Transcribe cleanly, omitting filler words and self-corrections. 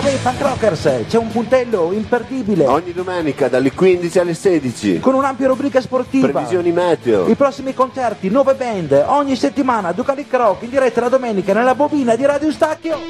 i Punk Rockers c'è un puntello imperdibile. Ogni domenica dalle 15 alle 16. Con un'ampia rubrica sportiva. Previsioni meteo. I prossimi concerti, nuove band, ogni settimana Ducalic Rock in diretta la domenica nella bobina di Radio Stacchio.